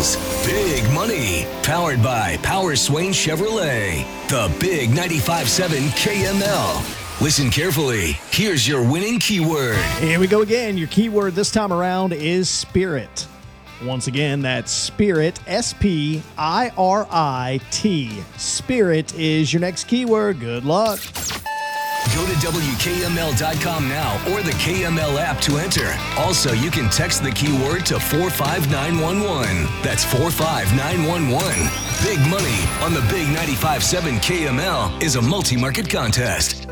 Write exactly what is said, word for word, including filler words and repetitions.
Details. Big Money. Powered by Power Swain Chevrolet. The Big ninety-five point seven K M L. Listen carefully. Here's your winning keyword. Here we go again. Your keyword this time around is spirit. Once again, that's spirit, S P I R I T. Spirit is your next keyword. Good luck. Go to W K M L dot com now or the K M L app to enter. Also, you can text the keyword to four five nine one one. That's four five nine one one. Big Money on the Big ninety-five point seven K M L is a multi-market contest.